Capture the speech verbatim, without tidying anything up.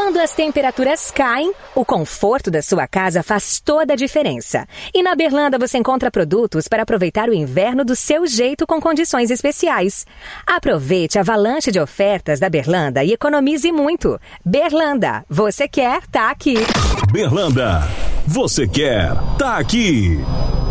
Quando as temperaturas caem, o conforto da sua casa faz toda a diferença. E na Berlanda você encontra produtos para aproveitar o inverno do seu jeito com condições especiais. Aproveite a avalanche de ofertas da Berlanda e economize muito. Berlanda, você quer, tá aqui. Berlanda, você quer, tá aqui.